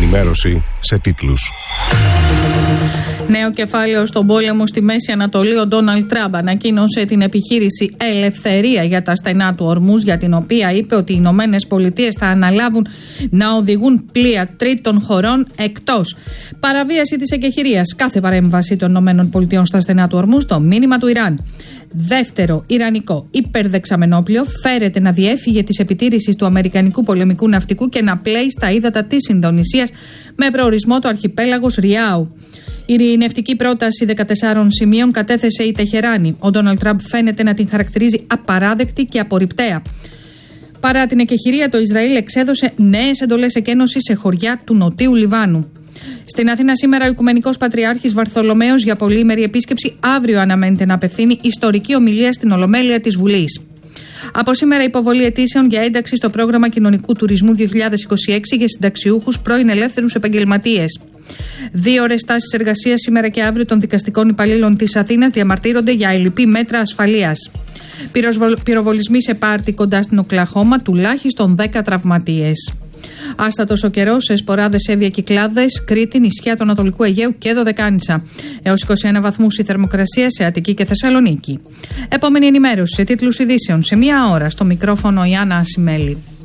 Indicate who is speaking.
Speaker 1: ενημέρωση σε τίτλους.
Speaker 2: Νέο κεφάλαιο στον πόλεμο στη Μέση Ανατολή. Ο Ντόναλντ Τραμπ ανακοίνωσε την επιχείρηση Ελευθερία για τα στενά του Ορμούζ, για την οποία είπε ότι οι Ηνωμένες Πολιτείες θα αναλάβουν να οδηγούν πλοία τρίτων χωρών εκτός. Παραβίαση της εκεχηρίας κάθε παρέμβαση των Ηνωμένων Πολιτειών στα στενά του Ορμούζ, το μήνυμα του Ιράν. Δεύτερο ιρανικό υπερδεξαμενόπλιο φέρεται να διέφυγε της επιτήρησης του αμερικανικού πολεμικού ναυτικού και να πλέει στα ύδατα της Ινδονησίας με προορισμό το αρχιπέλαγος Ριάου. Η ειρηνευτική πρόταση 14 σημείων κατέθεσε η Τεχεράνη. Ο Ντόναλντ Τραμπ φαίνεται να την χαρακτηρίζει απαράδεκτη και απορριπταία. Παρά την εκεχηρία, το Ισραήλ εξέδωσε νέες εντολές εκένωσης σε χωριά του Νοτίου Λιβάνου. Στην Αθήνα σήμερα ο Οικουμενικός Πατριάρχης Βαρθολομαίος για πολύημερη επίσκεψη. Αύριο αναμένεται να απευθύνει ιστορική ομιλία στην Ολομέλεια της Βουλής. Από σήμερα υποβολή αιτήσεων για ένταξη στο πρόγραμμα κοινωνικού τουρισμού 2026 για συνταξιούχους πρώην ελεύθερους επαγγελματίες. 2 ώρες τάσεις εργασίας σήμερα και αύριο των δικαστικών υπαλλήλων της Αθήνας διαμαρτύρονται για ελλειπή μέτρα ασφαλείας. Πυροβολισμοί σε πάρτι κοντά στην Οκλαχώμα, τουλάχιστον 10 τραυματίες. Άστατος ο καιρός σε Σποράδες, Εύβοια, Κυκλάδες, Κρήτη, νησιά του Ανατολικού Αιγαίου και Δωδεκάνησα. Έως 21 βαθμούς η θερμοκρασία σε Αττική και Θεσσαλονίκη. Επόμενη ενημέρωση σε τίτλους ειδήσεων σε 1 ώρα. Στο μικρόφωνο Ιάννα Ασημέλη.